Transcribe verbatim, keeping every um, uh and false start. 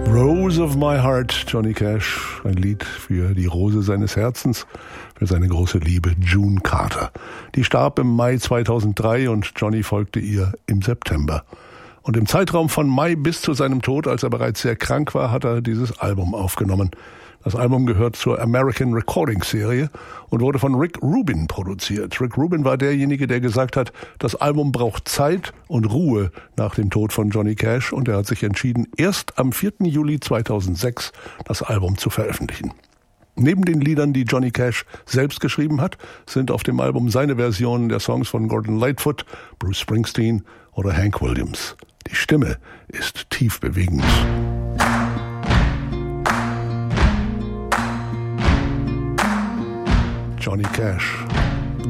Rose of My Heart, Johnny Cash, ein Lied für die Rose seines Herzens, für seine große Liebe June Carter. Die starb im Mai zweitausenddrei und Johnny folgte ihr im September. Und im Zeitraum von Mai bis zu seinem Tod, als er bereits sehr krank war, hat er dieses Album aufgenommen. Das Album gehört zur American Recording Serie und wurde von Rick Rubin produziert. Rick Rubin war derjenige, der gesagt hat, das Album braucht Zeit und Ruhe nach dem Tod von Johnny Cash, und er hat sich entschieden, erst am vierten Juli zweitausendsechs das Album zu veröffentlichen. Neben den Liedern, die Johnny Cash selbst geschrieben hat, sind auf dem Album seine Versionen der Songs von Gordon Lightfoot, Bruce Springsteen oder Hank Williams. Die Stimme ist tief bewegend. Johnny Cash.